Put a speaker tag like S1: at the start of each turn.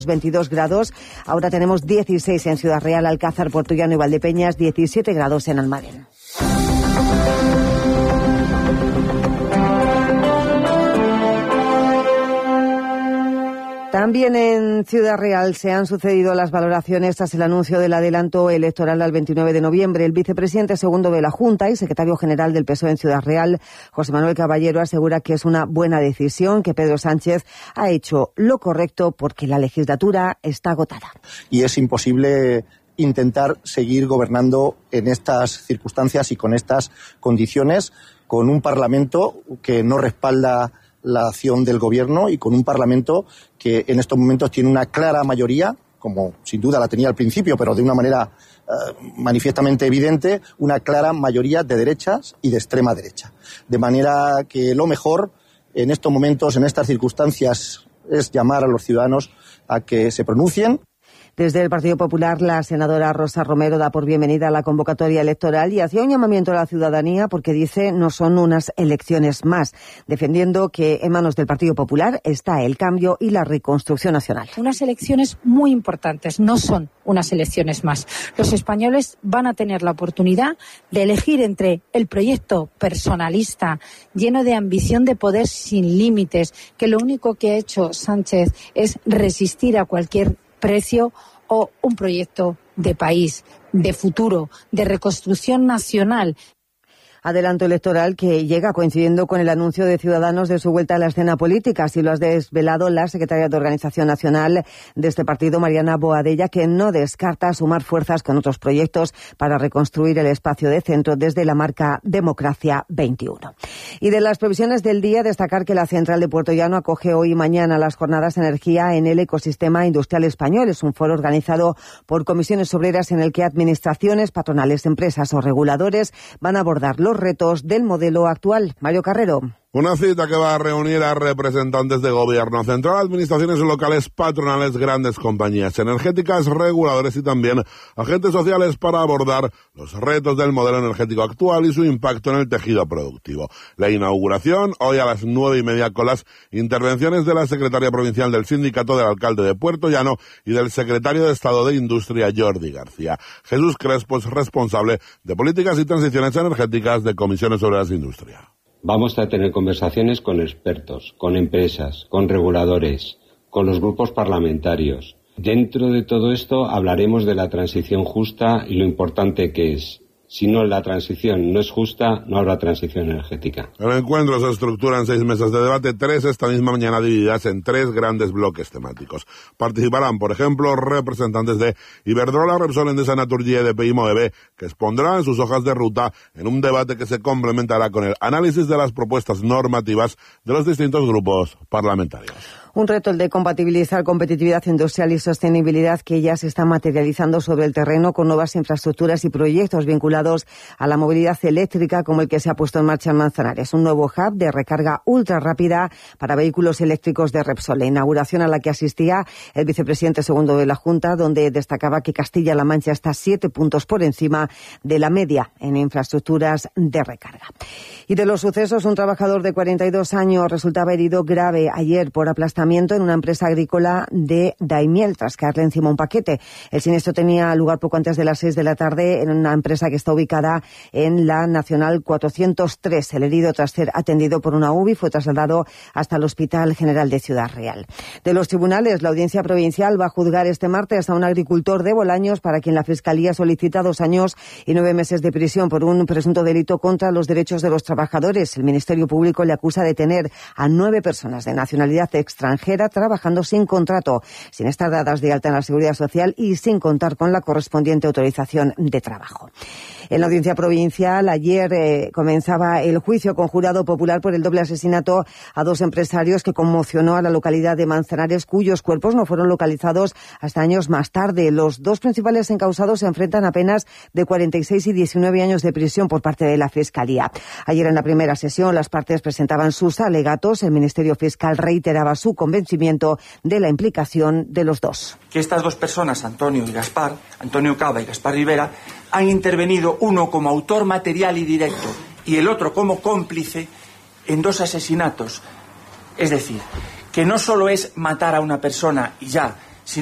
S1: 22 grados, ahora tenemos 16 en Ciudad Real, Alcázar, Puertollano y Valdepeñas, 17 grados en Almadén. También en Ciudad Real se han sucedido las valoraciones tras el anuncio del adelanto electoral al 29 de noviembre. El vicepresidente segundo de la Junta y secretario general del PSOE en Ciudad Real, José Manuel Caballero, asegura que es una buena decisión, que Pedro Sánchez ha hecho lo correcto porque la legislatura está agotada.
S2: Y es imposible intentar seguir gobernando en estas circunstancias y con estas condiciones, con un Parlamento que no respalda la acción del Gobierno y con un Parlamento que en estos momentos tiene una clara mayoría, como sin duda la tenía al principio, pero de una manera manifiestamente evidente, una clara mayoría de derechas y de extrema derecha. De manera que lo mejor en estos momentos, en estas circunstancias, es llamar a los ciudadanos a que se pronuncien.
S1: Desde el Partido Popular, la senadora Rosa Romero da por bienvenida a la convocatoria electoral y hacía un llamamiento a la ciudadanía porque dice no son unas elecciones más, defendiendo que en manos del Partido Popular está el cambio y la reconstrucción nacional.
S3: Unas elecciones muy importantes, no son unas elecciones más. Los españoles van a tener la oportunidad de elegir entre el proyecto personalista, lleno de ambición de poder sin límites, que lo único que ha hecho Sánchez es resistir a cualquier precio, o un proyecto de país, de futuro, de reconstrucción nacional.
S1: Adelanto electoral que llega coincidiendo con el anuncio de Ciudadanos de su vuelta a la escena política. Así lo ha desvelado la secretaria de Organización Nacional de este partido, Mariana Boadella, que no descarta sumar fuerzas con otros proyectos para reconstruir el espacio de centro desde la marca Democracia 21. Y de las previsiones del día, destacar que la central de Puertollano acoge hoy y mañana las jornadas Energía en el ecosistema industrial español. Es un foro organizado por comisiones obreras en el que administraciones, patronales, empresas o reguladores van a abordar los retos del modelo actual. Mario Carrero.
S4: Una cita que va a reunir a representantes de gobierno central, administraciones locales, patronales, grandes compañías energéticas, reguladores y también agentes sociales para abordar los retos del modelo energético actual y su impacto en el tejido productivo. La inauguración hoy a las 9:30 con las intervenciones de la secretaria provincial del sindicato, del alcalde de Puertollano y del secretario de Estado de Industria, Jordi García. Jesús Crespo es responsable de políticas y transiciones energéticas de Comisiones Obreras de Industria.
S5: Vamos a tener conversaciones con expertos, con empresas, con reguladores, con los grupos parlamentarios. Dentro de todo esto hablaremos de la transición justa y lo importante que es. Si no, la transición no es justa, no habrá transición energética.
S4: El encuentro se estructura en 6 mesas de debate, 3 esta misma mañana divididas en 3 grandes bloques temáticos. Participarán, por ejemplo, representantes de Iberdrola, Repsol, Endesa, Naturgy, EDP y Moeve, que expondrán sus hojas de ruta en un debate que se complementará con el análisis de las propuestas normativas de los distintos grupos parlamentarios.
S1: Un reto el de compatibilizar competitividad industrial y sostenibilidad que ya se está materializando sobre el terreno con nuevas infraestructuras y proyectos vinculados a la movilidad eléctrica como el que se ha puesto en marcha en Manzanares. Un nuevo hub de recarga ultra rápida para vehículos eléctricos de Repsol. La inauguración a la que asistía el vicepresidente segundo de la Junta, donde destacaba que Castilla-La Mancha está 7 puntos por encima de la media en infraestructuras de recarga. Y de los sucesos, un trabajador de 42 años resultaba herido grave ayer por aplastamiento en una empresa agrícola de Daimiel tras caerle encima un paquete. El siniestro tenía lugar poco antes de las 6 de la tarde en una empresa que está ubicada en la Nacional 403. El herido, tras ser atendido por una UBI, fue trasladado hasta el Hospital General de Ciudad Real. De los tribunales, la Audiencia Provincial va a juzgar este martes a un agricultor de Bolaños para quien la Fiscalía solicita 2 años y 9 meses de prisión por un presunto delito contra los derechos de los trabajadores. El Ministerio Público le acusa de tener a 9 personas de nacionalidad extranjera trabajando sin contrato, sin estar dadas de alta en la Seguridad Social y sin contar con la correspondiente autorización de trabajo. En la Audiencia Provincial ayer comenzaba el juicio conjurado popular por el doble asesinato a 2 empresarios que conmocionó a la localidad de Manzanares, cuyos cuerpos no fueron localizados hasta años más tarde. Los 2 principales encausados se enfrentan a penas de 46 y 19 años de prisión por parte de la Fiscalía. Ayer en la primera sesión las partes presentaban sus alegatos. El Ministerio Fiscal reiteraba su convencimiento de la implicación de los 2.
S6: Que estas 2 personas, Antonio Cava y Gaspar Rivera, han intervenido, uno como autor material y directo y el otro como cómplice en 2 asesinatos. Es decir, que no solo es matar a una persona y ya,